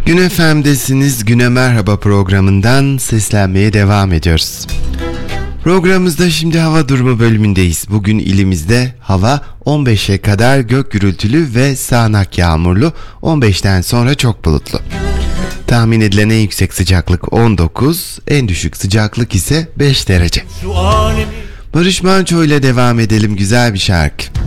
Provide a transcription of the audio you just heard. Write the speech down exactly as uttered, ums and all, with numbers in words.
Gün F M'desiniz. Güne Merhaba programından seslenmeye devam ediyoruz. Programımızda şimdi hava durumu bölümündeyiz. Bugün ilimizde hava on beşe kadar gök gürültülü ve sağanak yağmurlu, on beşten sonra çok bulutlu. Tahmin edilen en yüksek sıcaklık on dokuz, en düşük sıcaklık ise beş derece. Barış Manço ile devam edelim, güzel bir şarkı.